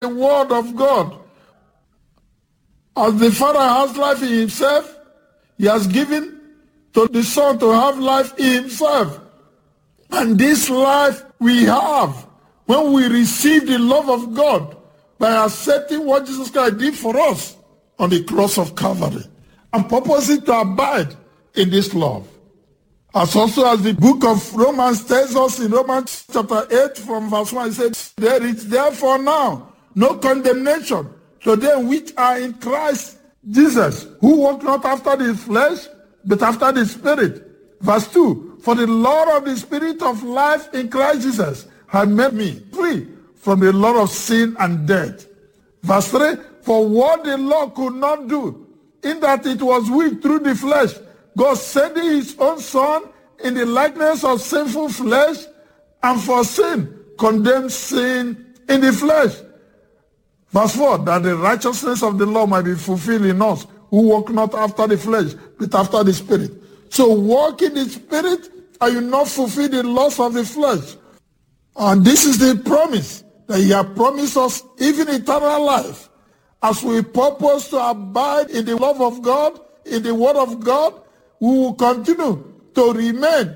the word of God. As the Father has life in himself, he has given to the Son to have life in himself. And this life we have when we receive the love of God by accepting what Jesus Christ did for us on the cross of Calvary and purposing to abide in this love. As also as the book of Romans tells us in Romans chapter 8 from verse 1, it says, there is therefore now no condemnation to them which are in Christ Jesus, who walk not after the flesh, but after the Spirit. Verse 2, for the Lord of the Spirit of life in Christ Jesus had made me free from the law of sin and death. Verse 3, for what the law could not do, in that it was weak through the flesh, God sending his own Son in the likeness of sinful flesh, and for sin, condemned sin in the flesh. Verse 4, that the righteousness of the law might be fulfilled in us, who walk not after the flesh, but after the Spirit. So walk in the Spirit, and you not fulfill the lusts of the flesh. And this is the promise, that he has promised us even eternal life. As we purpose to abide in the love of God, in the word of God, we will continue to remain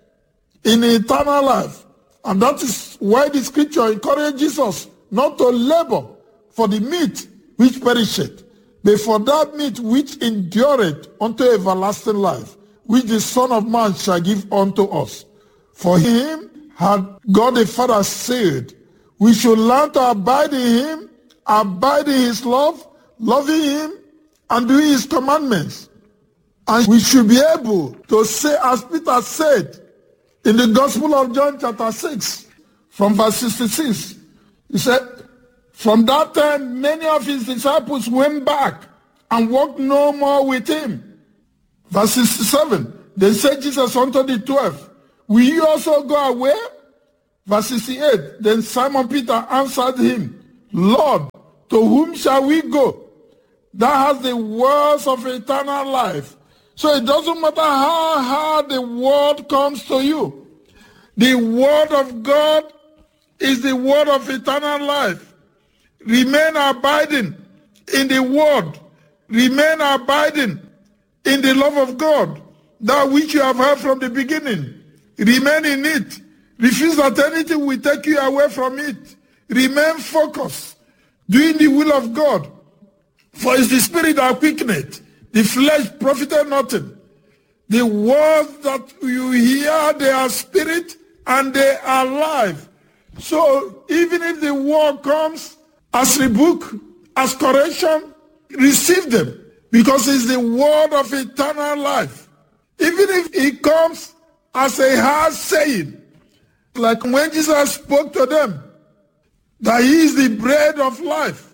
in eternal life. And that is why the scripture encourages us not to labor for the meat which perisheth, but for that meat which endureth unto everlasting life, which the Son of Man shall give unto us. For him had God the Father said, we should learn to abide in him, abide in his love, loving him, and doing his commandments. And we should be able to say, as Peter said in the Gospel of John chapter 6, from verse 66, he said, from that time many of his disciples went back and walked no more with him. Verse 67, then said Jesus unto the 12, will you also go away? Verse 68, then Simon Peter answered him, Lord, to whom shall we go? Thou hast the words of eternal life. So it doesn't matter how hard the word comes to you. The word of God is the word of eternal life. Remain abiding in the word. Remain abiding in the love of God, that which you have heard from the beginning. Remain in it. Refuse that anything will take you away from it. Remain focused, doing the will of God. For it's the Spirit that quickeneth, the flesh profiteth nothing. The words that you hear, they are spirit and they are life. So even if the word comes as rebuke, as correction, receive them, because it's the word of eternal life. Even if it comes as a hard saying, like when Jesus spoke to them, that he is the bread of life.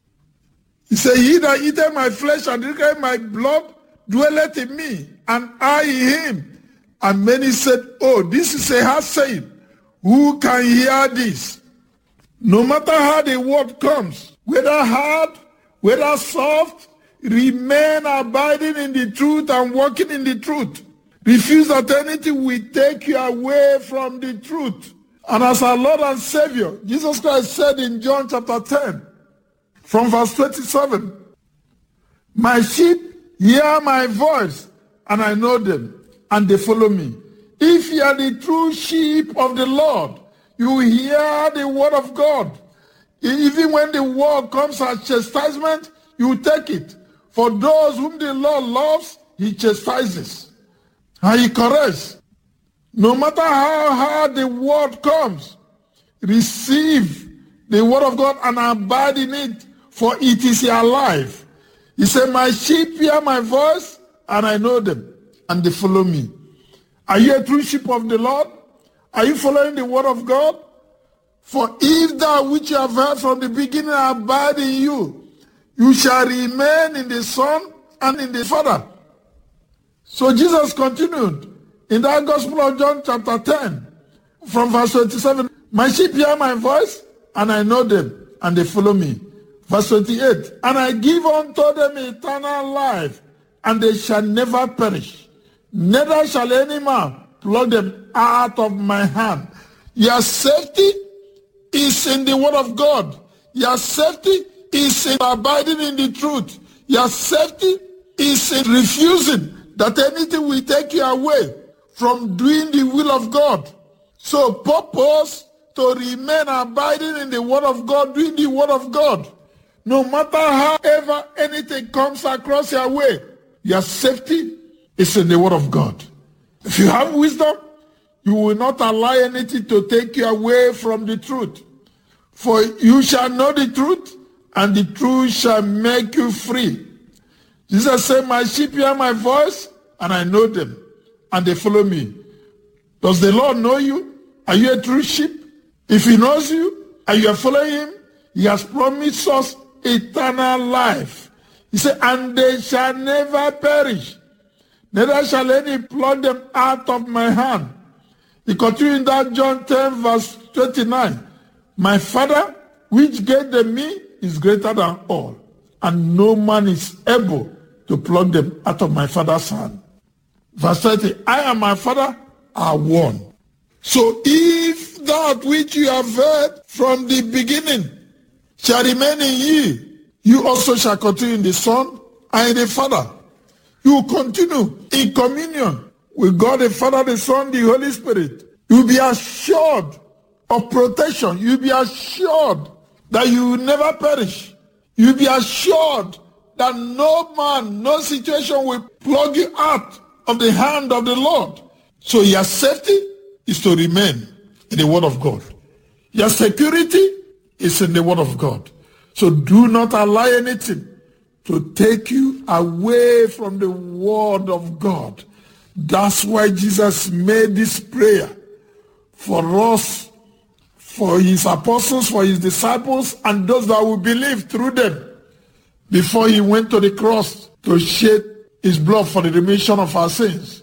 He said, he that eateth my flesh and drinketh my blood dwelleth in me, and I in him. And many said, oh, this is a hard saying. Who can hear this? No matter how the word comes, whether hard, whether soft, remain abiding in the truth and walking in the truth. Refuse that anything will take you away from the truth. And as our Lord and Savior, Jesus Christ said in John chapter 10, from verse 27, my sheep hear my voice, and I know them, and they follow me. If you are the true sheep of the Lord, you hear the word of God. Even when the word comes as chastisement, you take it. For those whom the Lord loves, he chastises, and he corrects. No matter how hard the word comes, receive the word of God and abide in it, for it is your life. He said, my sheep hear my voice, and I know them, and they follow me. Are you a true sheep of the Lord? Are you following the word of God? For if that which you have heard from the beginning abide in you, you shall remain in the Son and in the Father. So Jesus continued in that Gospel of John chapter 10, from verse 27, my sheep hear my voice, and I know them, and they follow me. Verse 28, and I give unto them eternal life, and they shall never perish, neither shall any man pluck them out of my hand. Your safety is in the word of God. Your safety is in abiding in the truth. Your safety is in refusing that anything will take you away from doing the will of God. So purpose to remain abiding in the word of God, doing the word of God. No matter however anything comes across your way, your safety is in the word of God. If you have wisdom, you will not allow anything to take you away from the truth. For you shall know the truth, and the truth shall make you free. Jesus said, my sheep hear my voice, and I know them, and they follow me. Does the Lord know you? Are you a true sheep? If he knows you, and you are following him, he has promised us eternal life. He said, and they shall never perish, neither shall any pluck them out of my hand. He continued in that John 10 verse 29. My Father, which gave them me, is greater than all, and no man is able to pluck them out of my Father's hand. Verse 30, I and my Father are one. So if that which you have heard from the beginning shall remain in you, you also shall continue in the Son and in the Father. You will continue in communion with God the Father, the Son, the Holy Spirit. You will be assured of protection. You will be assured that you will never perish. You will be assured that no man, no situation will pluck you out of the hand of the Lord. So your safety is to remain in the word of God. Your security is in the word of God. So do not allow anything to take you away from the word of God. That's why Jesus made this prayer for us, for his apostles, for his disciples, and those that will believe through them, before he went to the cross to shed his blood for the remission of our sins.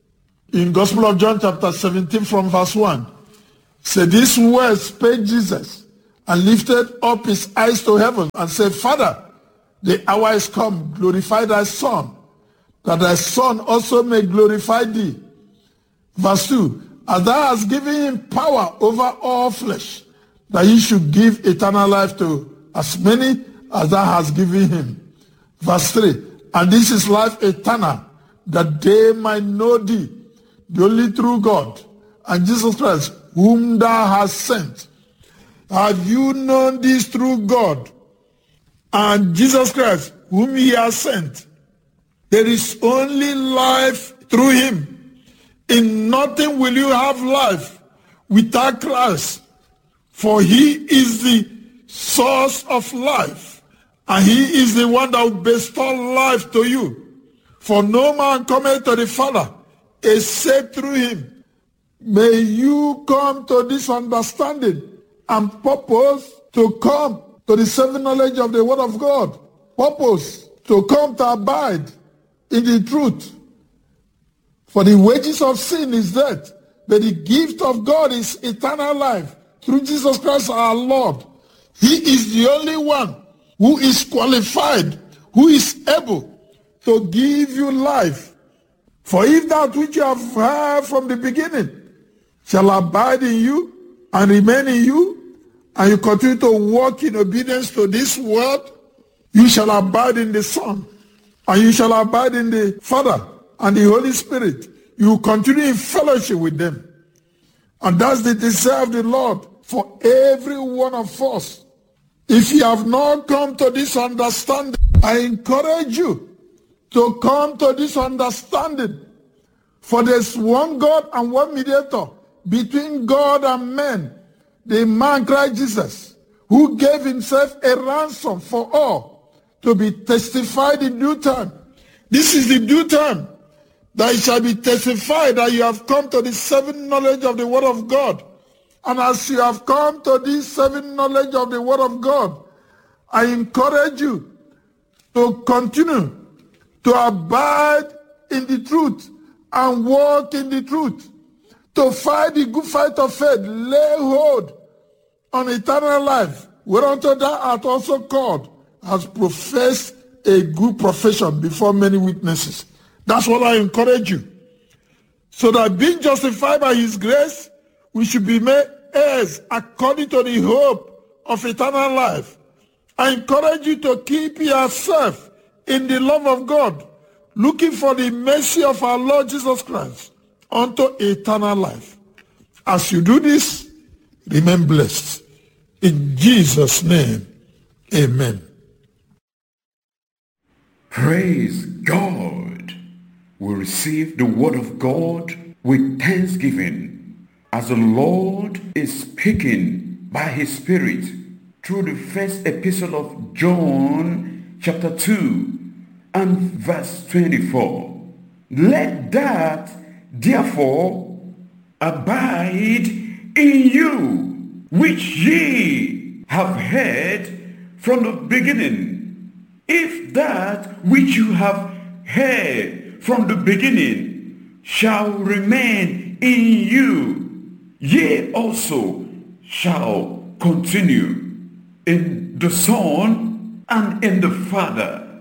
In Gospel of John chapter 17 from verse 1, said, these words spake Jesus, and lifted up his eyes to heaven, and said, Father, the hour is come, glorify thy Son, that thy Son also may glorify thee. Verse 2, as thou hast given him power over all flesh, that he should give eternal life to as many as thou hast given him. Verse 3, and this is life eternal, that they might know thee, the only true God, and Jesus Christ, whom thou hast sent. Have you known this true God and Jesus Christ, whom he has sent? There is only life through him. In nothing will you have life without Christ, for he is the source of life, and he is the one that will bestow life to you. For no man cometh to the Father except through him. May you come to this understanding and purpose to come to the saving knowledge of the word of God. Purpose to come to abide in the truth. For the wages of sin is death, but the gift of God is eternal life through Jesus Christ our Lord. He is the only one who is qualified, who is able to give you life. For if that which you have heard from the beginning shall abide in you and remain in you, and you continue to walk in obedience to this word, you shall abide in the Son, and you shall abide in the Father and the Holy Spirit. You will continue in fellowship with them. And that's the desire of the Lord for every one of us. If you have not come to this understanding, I encourage you to come to this understanding. For there's one God and one mediator between God and men, the man Christ Jesus, who gave himself a ransom for all, to be testified in due time. This is the due time, that it shall be testified that you have come to the saving knowledge of the word of God. And as you have come to this saving knowledge of the word of God, I encourage you to continue to abide in the truth and walk in the truth, to fight the good fight of faith, lay hold on eternal life, whereunto thou art also called, has professed a good profession before many witnesses. That's what I encourage you. So that being justified by his grace, we should be made heirs according to the hope of eternal life. I encourage you to keep yourself in the love of God, looking for the mercy of our Lord Jesus Christ unto eternal life. As you do this, remain blessed. In Jesus' name, amen. Praise God. We receive the word of God with thanksgiving as the Lord is speaking by his Spirit through the first epistle of John chapter 2 and verse 24. Let that therefore abide in you, which ye have heard from the beginning. If that which you have heard from the beginning shall remain in you, ye also shall continue in the Son and in the Father.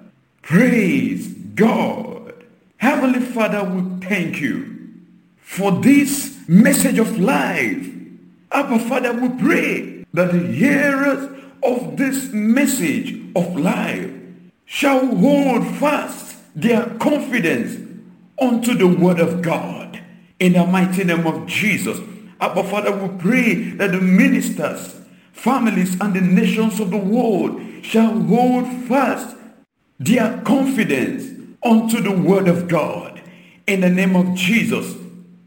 Praise God. Heavenly Father, we thank you for this message of life. Abba Father, we pray that the hearers of this message of life shall hold fast their confidence unto the word of God. In the mighty name of Jesus, Abba Father, we pray that the ministers, families, and the nations of the world shall hold fast their confidence unto the word of God. In the name of Jesus,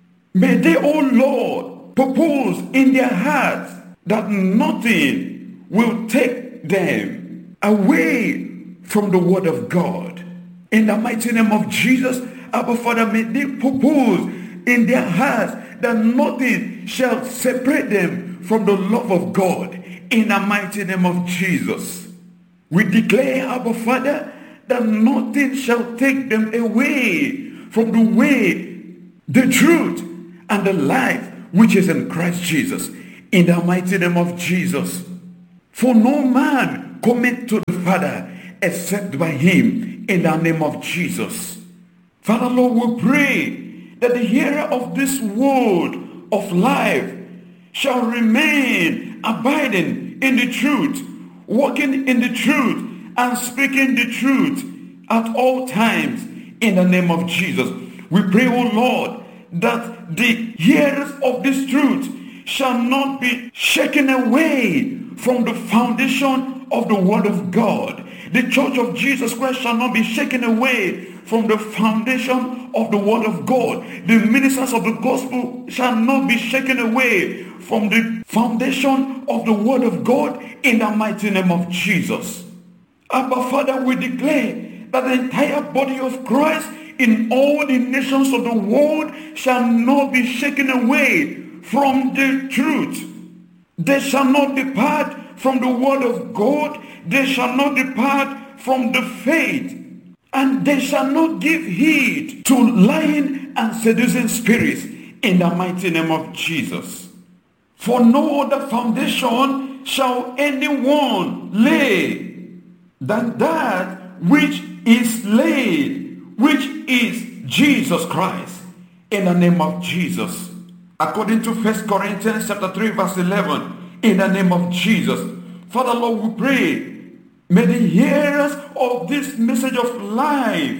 may they, O Lord, purpose in their hearts that nothing will take them away from the word of God. In the mighty name of Jesus, Abba Father, may they purpose in their hearts that nothing shall separate them from the love of God. In the mighty name of Jesus, we declare, Abba Father, that nothing shall take them away from the way, the truth, and the life which is in Christ Jesus. In the mighty name of Jesus. For no man cometh to the Father except by him. In the name of Jesus. Father, Lord, we pray that the hearer of this word of life shall remain abiding in the truth, walking in the truth, and speaking the truth at all times. In the name of Jesus, we pray, O Lord, that the hearers of this truth shall not be shaken away from the foundation of the word of God. The church of Jesus Christ shall not be shaken away from the foundation of the word of God. The ministers of the gospel shall not be shaken away from the foundation of the word of God. In the mighty name of Jesus, Abba Father, we declare that the entire body of Christ in all the nations of the world shall not be shaken away from the truth. They shall not depart from the word of God. They shall not depart from the faith. And they shall not give heed to lying and seducing spirits. In the mighty name of Jesus. For no other foundation shall anyone lay than that which is laid, which is Jesus Christ. In the name of Jesus. According to 1 Corinthians chapter 3 verse 11. In the name of Jesus. Father, Lord, we pray, may the hearers of this message of life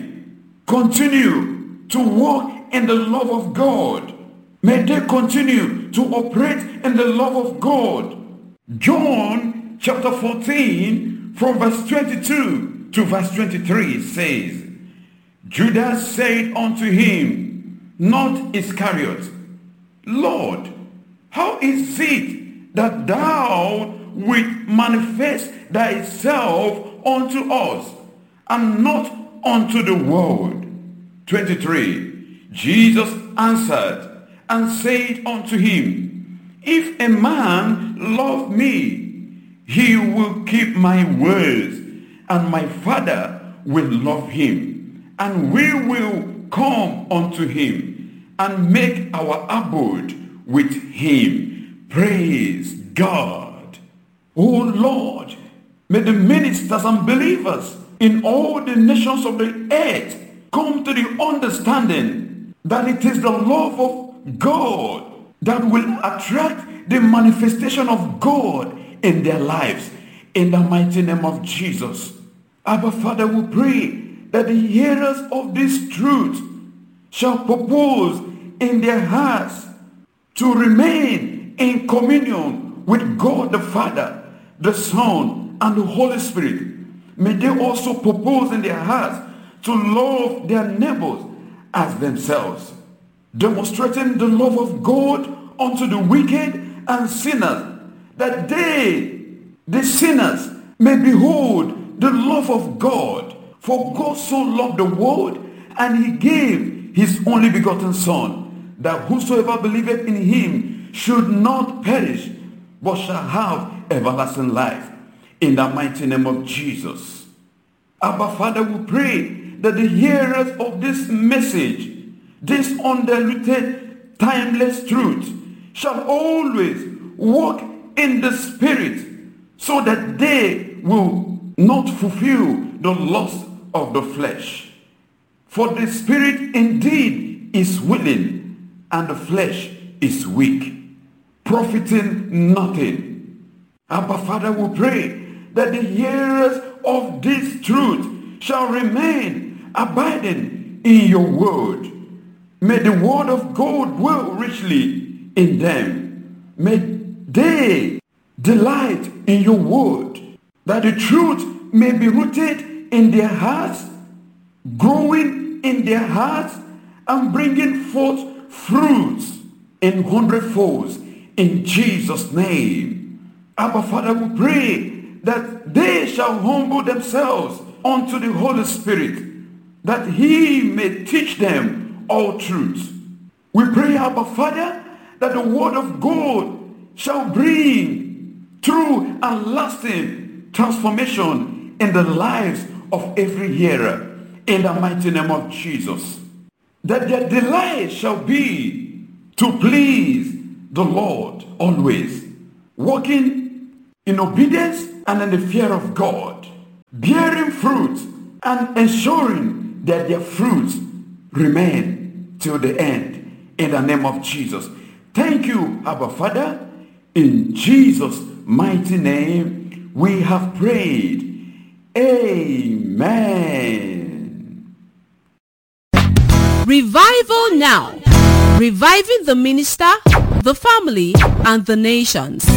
continue to walk in the love of God. May they continue to operate in the love of God. John chapter 14 from verse 22 to verse 23 says, Judas said unto him, not Iscariot, Lord, how is it that thou wilt manifest thyself unto us, and not unto the world? 23. Jesus answered and said unto him, if a man love me, he will keep my words, and my Father will love him, and we will come unto him, and make our abode with him. Praise God. O Lord, may the ministers and believers in all the nations of the earth come to the understanding that it is the love of God that will attract the manifestation of God in their lives. In the mighty name of Jesus. Abba Father, we pray that the hearers of this truth shall purpose in their hearts to remain in communion with God the Father, the Son, and the Holy Spirit. May they also purpose in their hearts to love their neighbors as themselves, demonstrating the love of God unto the wicked and sinners, that they, the sinners, may behold the love of God. For God so loved the world, and he gave his only begotten Son, that whosoever believeth in him should not perish, but shall have everlasting life. In the mighty name of Jesus. Abba Father, we pray that the hearers of this message, this undiluted, timeless truth, shall always walk in the Spirit, so that they will not fulfill the lust of the flesh. For the Spirit indeed is willing, and the flesh is weak, profiting nothing. Abba Father, we pray that the hearers of this truth shall remain abiding in your word. May the word of God dwell richly in them. May they delight in your word, that the truth may be rooted in their hearts, growing in their hearts, and bringing forth fruits in hundredfolds. In Jesus' name. Abba Father, we pray that they shall humble themselves unto the Holy Spirit, that he may teach them all truths. We pray, Abba Father, that the word of God shall bring true and lasting transformation in the lives of every hearer, in the mighty name of Jesus. That their delight shall be to please the Lord always, walking in obedience and in the fear of God, bearing fruit and ensuring that their fruits remain till the end, in the name of Jesus. Thank you, Abba Father. In Jesus' mighty name we have prayed. Amen. Revival Now. Reviving the minister, the family, and the nations.